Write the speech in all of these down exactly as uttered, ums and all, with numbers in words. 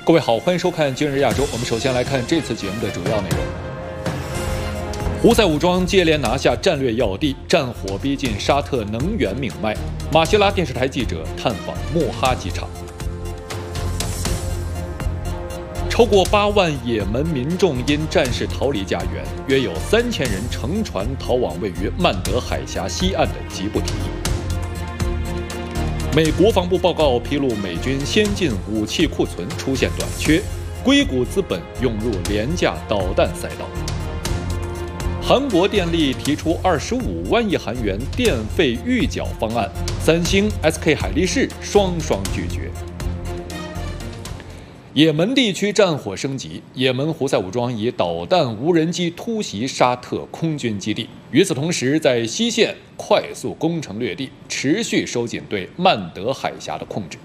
各位好，欢迎收看《今日亚洲》。我们首先来看这次节目的主要内容：胡塞武装接连拿下战略要地，战火逼近沙特能源命脉。马希拉电视台记者探访莫哈机场。超过八万也门民众因战事逃离家园，约有三千人乘船逃往位于曼德海峡西岸的吉布提。美国防部报告披露，美军先进武器库存出现短缺，硅谷资本涌入廉价导弹赛道。韩国电力提出二十五万亿韩元电费预缴方案，三星、S K 海力士双双拒绝。也门地区战火升级，也门胡塞武装以导弹、无人机突袭沙特空军基地。与此同时，在西线快速攻城略地，持续收紧对曼德海峡的控制。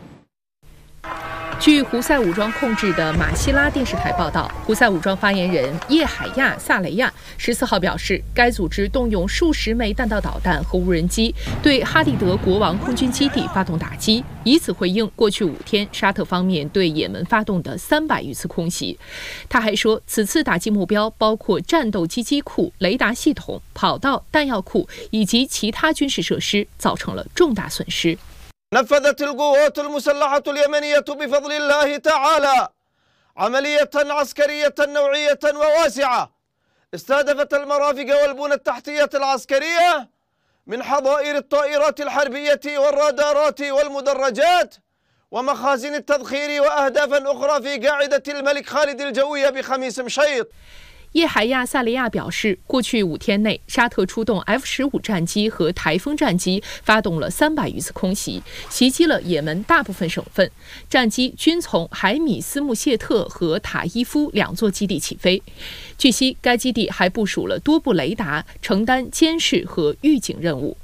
据胡塞武装控制的马希拉电视台报道，胡塞武装发言人叶海亚·萨雷亚十四号表示，该组织动用数十枚弹道导弹和无人机对哈利德国王空军基地发动打击，以此回应过去五天沙特方面对也门发动的三百余次空袭。他还说，此次打击目标包括战斗机机库、雷达系统、跑道、弹药库以及其他军事设施，造成了重大损失。 نفذت القوات المسلحة اليمنية بفضل الله تعالى عملية عسكرية نوعية وواسعة استهدفت المرافق والبنى التحتية العسكرية من حظائر الطائرات الحربية والرادارات والمدرجات ومخازن التذخير وأهدافا أخرى في قاعدة الملك خالد الجوية بخميس مشيط。 叶海亚·萨雷亚表示，过去五天内，沙特出动 F 十五 战机和台风战机，发动了三百余次空袭，袭击了也门大部分省份。战机均从海米斯穆谢特和塔伊夫两座基地起飞。据悉，该基地还部署了多部雷达，承担监视和预警任务。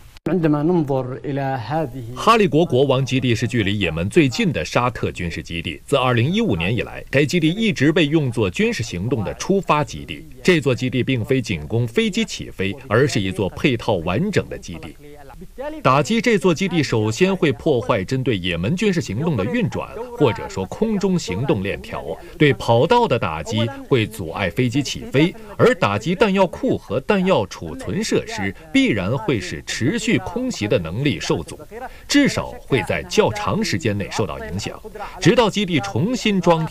哈利国国王基地是距离也门最近的沙特军事基地。自二零一五年以来，该基地一直被用作军事行动的出发基地。这座基地并非仅供飞机起飞，而是一座配套完整的基地。打击这座基地首先会破坏针对也门军事行动的运转，或者说空中行动链条。对跑道的打击会阻碍飞机起飞，而打击弹药库和弹药储存设施必然会使持续空袭的能力受阻，至少会在较长时间内受到影响，直到基地重新装